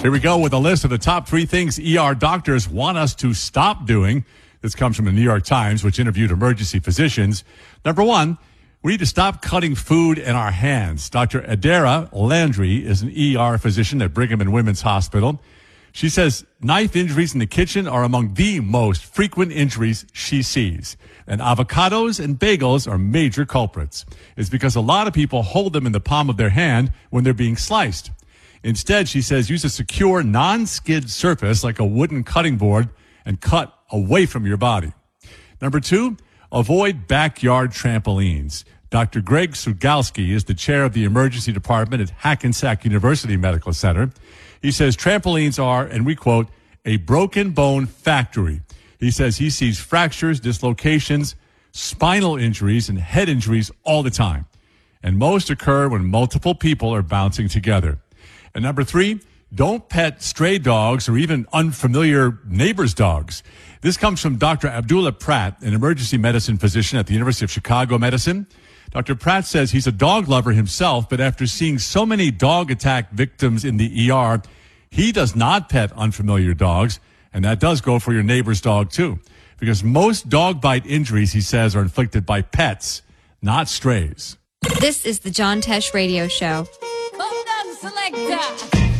Here we go with a list of the top 3 things ER doctors want us to stop doing. This comes from the New York Times, which interviewed emergency physicians. Number 1, we need to stop cutting food in our hands. Dr. Adara Landry is an ER physician at Brigham and Women's Hospital. She says knife injuries in the kitchen are among the most frequent injuries she sees. And avocados and bagels are major culprits. It's because a lot of people hold them in the palm of their hand when they're being sliced. Instead, she says, use a secure, non-skid surface like a wooden cutting board and cut away from your body. Number 2, avoid backyard trampolines. Dr. Greg Sugalski is the chair of the emergency department at Hackensack University Medical Center. He says trampolines are, and we quote, a broken bone factory. He says he sees fractures, dislocations, spinal injuries, and head injuries all the time. And most occur when multiple people are bouncing together. And number 3, don't pet stray dogs or even unfamiliar neighbors' dogs. This comes from Dr. Abdullah Pratt, an emergency medicine physician at the University of Chicago Medicine. Dr. Pratt says he's a dog lover himself, but after seeing so many dog attack victims in the ER, he does not pet unfamiliar dogs, and that does go for your neighbor's dog too. Because most dog bite injuries, he says, are inflicted by pets, not strays. This is the John Tesh Radio Show. Selector.